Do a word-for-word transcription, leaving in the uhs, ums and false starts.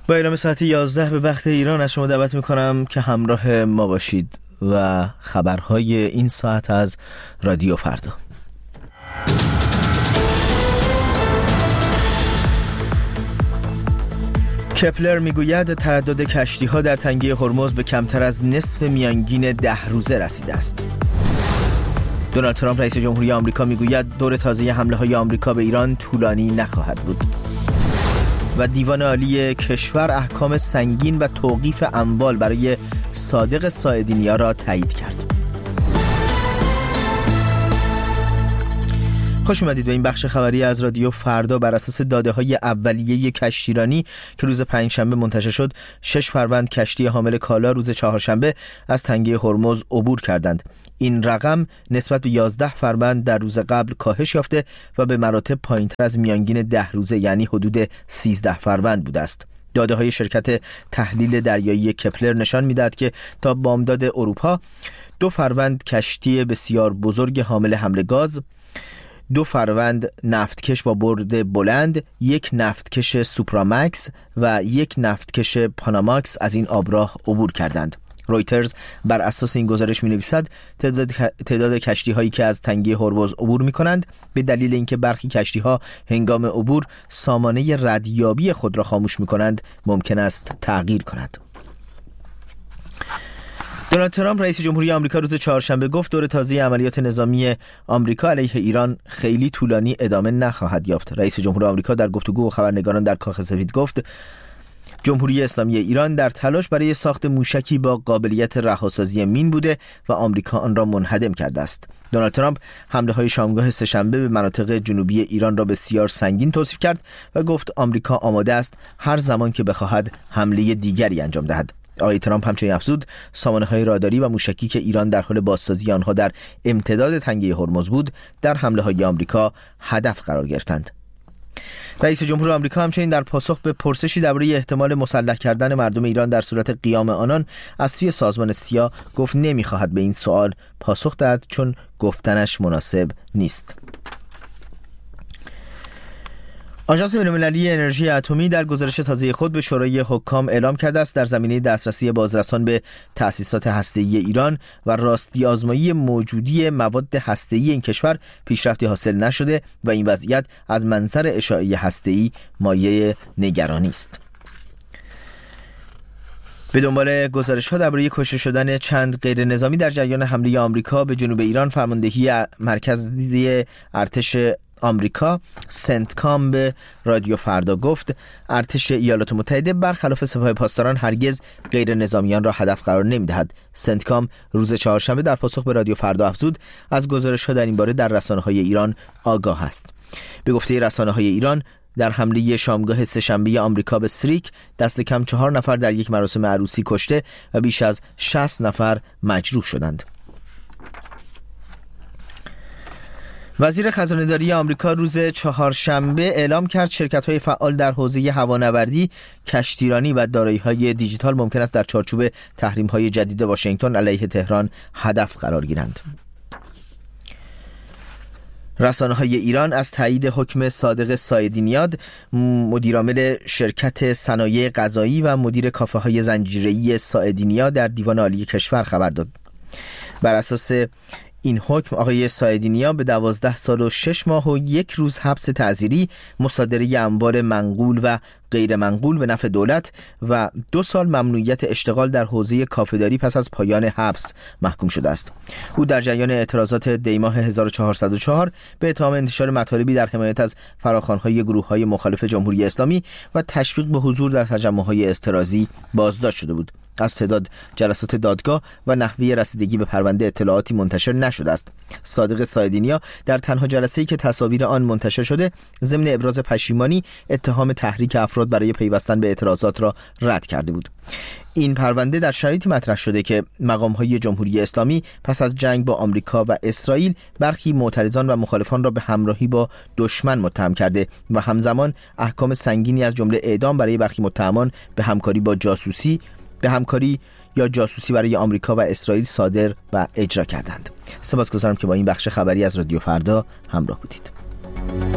با اعلام ساعت یازده به وقت ایران از شما دعوت میکنم که همراه ما باشید و خبرهای این ساعت از رادیو فردا. کپلر میگوید تردد کشتی‌ها در تنگه هرمز به کمتر از نصف میانگین ده روزه رسیده است. دونالد ترامپ رئیس جمهوری آمریکا میگوید دور تازه حمله‌های آمریکا به ایران طولانی نخواهد بود. و دیوان عالی کشور احکام سنگین و توقیف اموال برای صادق ساعدینیا را تایید کرد. خوش اومدید به این بخش خبری از رادیو فردا. بر اساس داده‌های اولیه کشتیرانی که روز پنجشنبه منتشر شد، شش فروند کشتی حامل کالا روز چهارشنبه از تنگه هرمز عبور کردند. این رقم نسبت به یازده فروند در روز قبل کاهش یافته و به مراتب پایین‌تر از میانگین ده روزه یعنی حدود سیزده فروند بوده است. داده‌های شرکت تحلیل دریایی کپلر نشان می‌دهد که تا بامداد اروپا دو فروند کشتی بسیار بزرگ حامل حمل گاز، دو فروند نفتکش با برد بلند، یک نفتکش سوپرامکس و یک نفتکش پاناماکس از این آبراه عبور کردند. رویترز بر اساس این گزارش می‌نویسد تعداد تعداد کشتی‌هایی که از تنگه هرمز عبور می‌کنند به دلیل اینکه برخی کشتی‌ها هنگام عبور سامانه ردیابی خود را خاموش می‌کنند ممکن است تغییر کند. دونالد ترامپ رئیس جمهوری آمریکا روز چهارشنبه گفت دور تازه عملیات نظامی آمریکا علیه ایران خیلی طولانی ادامه نخواهد یافت. رئیس جمهور آمریکا در گفتگو با خبرنگاران در کاخ سفید گفت جمهوری اسلامی ایران در تلاش برای ساخت موشکی با قابلیت رهاسازی مین بوده و آمریکا آن را منهدم کرده است. دونالد ترامپ حمله‌های شامگاه سه‌شنبه به مناطق جنوبی ایران را بسیار سنگین توصیف کرد و گفت آمریکا آماده است هر زمان که بخواهد حمله دیگری انجام دهد. آقای ترامپ همچنین افزود سامانه‌های راداری و موشکی که ایران در حال بازسازی آنها در امتداد تنگه هرمز بود در حمله‌های آمریکا هدف قرار گرفتند. رئیس جمهور آمریکا همچنین در پاسخ به پرسشی درباره احتمال مسلح کردن مردم ایران در صورت قیام آنان از سوی سازمان سیا گفت نمی‌خواهد به این سوال پاسخ دهد چون گفتنش مناسب نیست. آژانس بین‌المللی انرژی اتمی در گزارش تازه خود به شورای حکام اعلام کرده است در زمینه دسترسی بازرسان به تأسیسات هسته‌ای ایران و راستی آزمایی موجودی مواد هسته‌ای این کشور پیشرفتی حاصل نشده و این وضعیت از منظر اشاعه هسته‌ای مایه نگرانی است. به دنبال گزارش‌ها درباره کشته شدن چند غیر نظامی در جریان حمله آمریکا به جنوب ایران، فرماندهی مرکزی ارتش آمریکا سنتکام به رادیو فردا گفت ارتش ایالات متحده برخلاف سپاه پاسداران هرگز غیر نظامیان را هدف قرار نمی‌دهد. سنتکام روز چهارشنبه در پاسخ به رادیو فردا افزود از گزارش‌ها در این باره در رسانه‌های ایران آگاه است. به گفته رسانه‌های ایران در حمله شامگاه سه‌شنبه آمریکا به سریک دست کم چهار نفر در یک مراسم عروسی کشته و بیش از شصت نفر مجروح شدند. وزیر خزانه‌داری آمریکا روز چهارشنبه اعلام کرد شرکت‌های فعال در حوزه هوانوردی، کشتیرانی و دارایی‌های دیجیتال ممکن است در چارچوب تحریم‌های جدید واشنگتن علیه تهران هدف قرار گیرند. رسانه‌های ایران از تایید حکم صادق ساعدینیاد، مدیرعامل شرکت صنایع غذایی و مدیر کافه‌های زنجیره‌ای ساعدینیاد در دیوان عالی کشور خبر داد. بر اساس این حکم آقای ساعدینیا به دوازده سال و شش ماه و یک روز حبس تعزیری، مصادره اموال منقول و غیر منقول به نفع دولت و دو سال ممنوعیت اشتغال در حوزه کافه‌داری پس از پایان حبس محکوم شده است. او در جریان اعتراضات دیماه هزار و چهارصد و چهار به اتهام انتشار مطالبی در حمایت از فراخوان‌های گروه‌های مخالف جمهوری اسلامی و تشویق به حضور در تجمع‌های اعتراضی بازداشت شده بود. از تعداد جلسات دادگاه و نحوه رسیدگی به پرونده اطلاعاتی منتشر نشده است. صادق ساعدینیا در تنها جلسه‌ای که تصاویر آن منتشر شده ضمن ابراز پشیمانی اتهام تحریک افراد برای پیوستن به اعتراضات را رد کرده بود. این پرونده در شرایطی مطرح شده که مقام‌های جمهوری اسلامی پس از جنگ با آمریکا و اسرائیل برخی معترضان و مخالفان را به همراهی با دشمن متهم کرده و همزمان احکام سنگینی از جمله اعدام برای برخی متهمان به همکاری با جاسوسی به همکاری یا جاسوسی برای آمریکا و اسرائیل صادر و اجرا کردند. سپاسگزارم که با این بخش خبری از رادیو فردا همراه بودید.